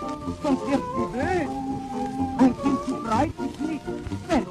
sonst wirst du böse. Ein Kind freut sich nicht, wenn